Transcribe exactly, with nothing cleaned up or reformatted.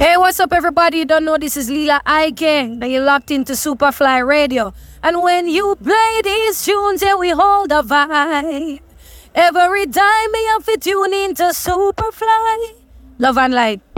Hey, what's up, everybody? You don't know this is Lila Ike. Now you're locked into Superfly Radio. And when you play these tunes, yeah, we hold a vibe. Every time me have to tune into Superfly. Love and light.